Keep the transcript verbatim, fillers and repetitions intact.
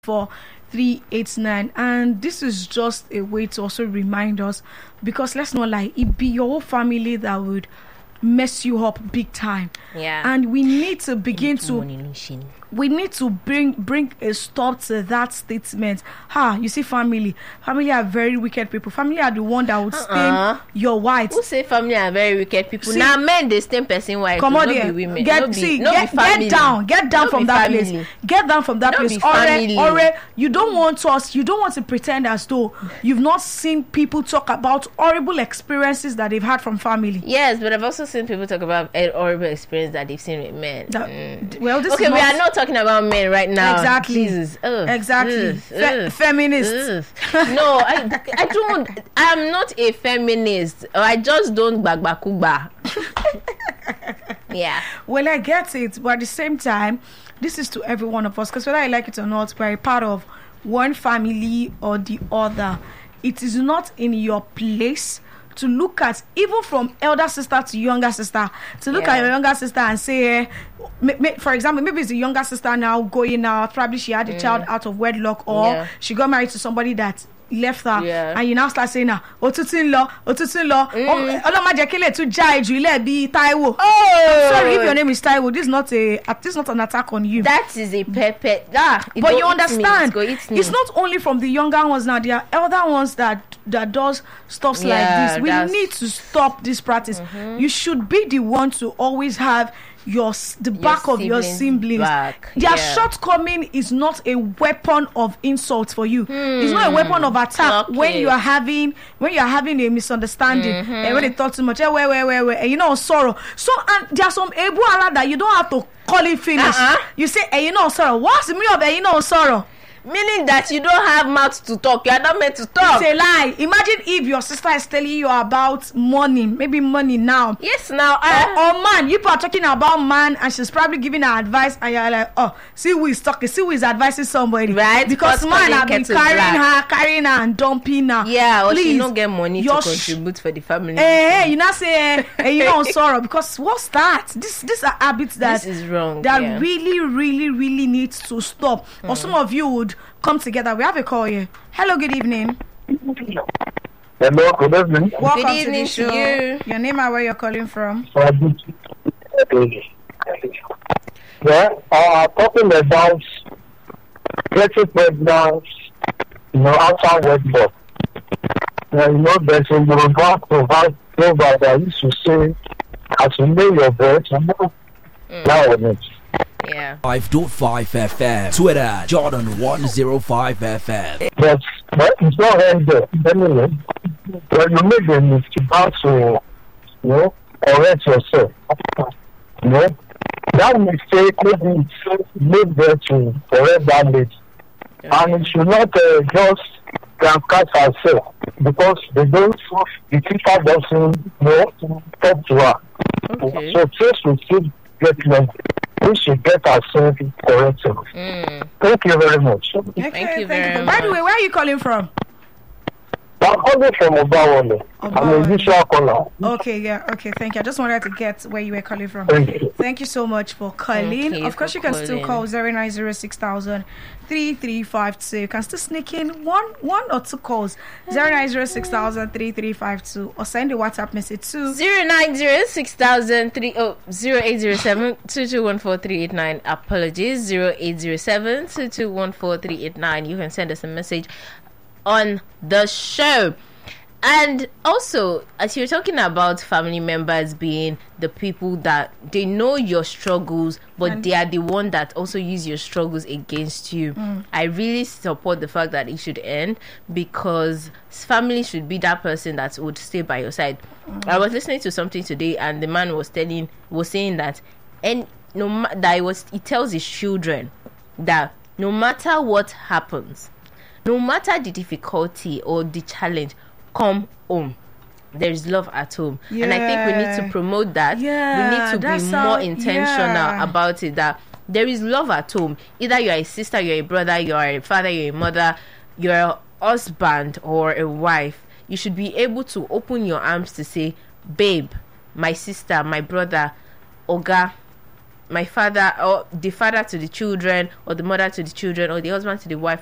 four three eight nine. And this is just a way to also remind us, because let's not lie, it be your whole family that would mess you up big time. Yeah. And we need to begin to we need to bring bring a stop to that statement. Ha, you see, family family are very wicked people. Family are the one that would Uh-uh. stain your white. Who say family are very wicked people? See, now men they stain person white. Come on, no there. be women. Get, no be, see, no get, be family. get down, get down No from be that family. place. Get down from that No place. be family. Ore, Ore, you don't want us. You don't want to pretend as though you've not seen people talk about horrible experiences that they've had from family. Yes, but I've also seen people talk about a horrible experience that they've seen with men. That, Mm. Well, this Okay, is we not, are not talking about men right now. Exactly. Jesus. Ugh. exactly Ugh. Fe- Ugh. feminists. Ugh. No, I, I don't. I'm not a feminist. I just don't bagbakuba. Yeah. Well, I get it, but at the same time, this is to every one of us, because whether I like it or not, we're a part of one family or the other. It is not in your place to look at, even from elder sister to younger sister, to look Yeah. at your younger sister and say, eh, ma- ma- for example, maybe it's a younger sister now going out, probably she had a child out of wedlock, or Yeah. she got married to somebody that left her, Yeah. and you now start saying, ah, otutu-in-law, otutu-in-law, Ọlọ́majẹkẹ́lẹ̀ tún já ejù ilẹ̀ bíi Táíwò. Oh, Sorry if your name is Taiwo. This is not a this is not an attack on you. that is a pepper. Ah, it But go you eat understand, Me, it go eat me. it's not only from the younger ones now. There are elder ones that that does stuff Yeah, like this. We that's- need to stop this practice. You should be the one to always have your s- the back of your siblings' siblings. back, Their yeah. shortcoming is not a weapon of insult for you. It's not a weapon of attack Okay. when you are having when you are having a misunderstanding and when they talk too much. Eh, where, where, where, where, and you know sorrow. So and there are some ebu ala that you don't have to call it finish. Uh-uh. You say, eh, you know sorrow. What's the meaning of eh, you know sorrow? Meaning that you don't have mouth to talk. You are not meant to talk. It's a lie. Imagine if your sister is telling you about money, maybe money now. Yes, now. Or, Uh, or man, you people are talking about man, and she's probably giving her advice, and you're like, oh, see who is talking, see who is advising somebody, Right, Because because man calling have been kettle carrying black. her, carrying her, and dumping her. yeah, or she Please, don't get money to your sh- contribute for the family. Hey, hey, you not say, eh, eh, you know, sorrow, because what's that? This, these are habits that This is wrong. that yeah. really, really, really needs to stop. Or some of you would come together. We have a call here. Hello, good evening. Hello, good evening. Welcome Good evening to the to show. you. Your name and where you're calling from. Yeah, uh, talking about getting pregnant, you know, after wedlock. Uh, you know, there's a Yoruba proverb proverb that used to say, as you lay your bed, you know, lie on it. Yeah. five point five F M. Twitter, Jordan one oh five F M. But, but it's not ended. Anyway, when you make a mistake, you have to, you know, correct yourself. You know, that mistake maybe it's made there to correct that lady. And it should not uh, just cast herself because they don't, the teacher doesn't, you know, talk to her. Okay. So things will still get long. We should get ourselves corrected. Mm. Thank you very much. Okay, Thank you very By the much. way, where are you calling from? I'm calling from Obawale. I'm a Obawale. visual caller. Okay, yeah, okay, thank you. I just wanted to get where you were calling from. Thank you. Thank you so much for calling. Okay, of course, for you can still calling. call zero nine zero six thousand three three five two. You can still sneak in one one or two calls zero nine zero six thousand three three five two, or send a WhatsApp message to Zero nine zero six thousand three oh zero eight zero seven two two one four three eight nine. Apologies, zero eight zero seven two two one four three eight nine. You can send us a message on the show. And also, as you're talking about family members being the people that they know your struggles, but And- they are the one that also use your struggles against you. I really support the fact that it should end, because family should be that person that would stay by your side. I was listening to something today, and the man was telling, was saying that, and no, ma- that it was, he tells his children that no matter what happens, no matter the difficulty or the challenge, come home. There is love at home. And I think we need to Yeah. promote that. Yeah, we need to that's be how- more intentional yeah. about it, that there is love at home. Either you're a sister, you're a brother, you're a father, you're a mother, you're a husband or a wife. You should be able to open your arms to say, babe, my sister, my brother, Oga, my father or the father to the children or the mother to the children or the husband to the wife